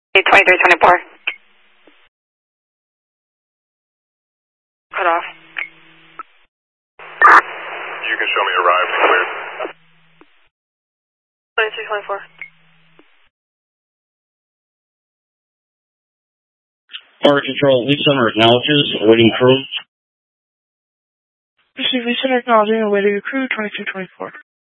2324. Cut off. You can show me arrived and cleared. 2324. Fire Control, Lead Center acknowledges, awaiting crew. Receive Lead Center acknowledging, awaiting crew, 2224.